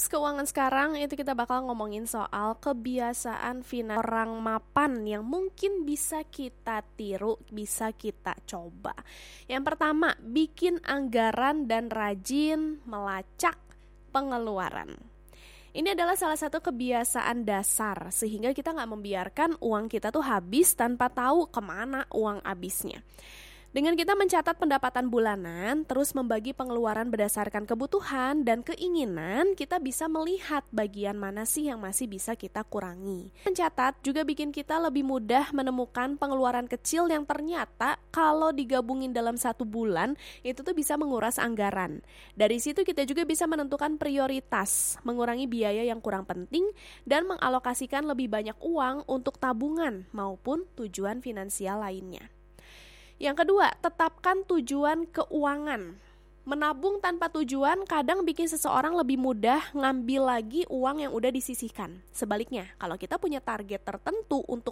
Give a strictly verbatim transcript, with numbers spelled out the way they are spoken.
Bahas keuangan sekarang itu kita bakal ngomongin soal kebiasaan finansial orang mapan yang mungkin bisa kita tiru, bisa kita coba. Yang pertama, bikin anggaran dan rajin melacak pengeluaran. Ini adalah salah satu kebiasaan dasar sehingga kita nggak membiarkan uang kita tuh habis tanpa tahu kemana uang habisnya. Dengan kita mencatat pendapatan bulanan, terus membagi pengeluaran berdasarkan kebutuhan dan keinginan, kita bisa melihat bagian mana sih yang masih bisa kita kurangi. Mencatat juga bikin kita lebih mudah menemukan pengeluaran kecil yang ternyata kalau digabungin dalam satu bulan, itu tuh bisa menguras anggaran. Dari situ kita juga bisa menentukan prioritas, mengurangi biaya yang kurang penting, dan mengalokasikan lebih banyak uang untuk tabungan maupun tujuan finansial lainnya. Yang kedua, tetapkan tujuan keuangan. Menabung tanpa tujuan kadang bikin seseorang lebih mudah ngambil lagi uang yang udah disisihkan. Sebaliknya, kalau kita punya target tertentu untuk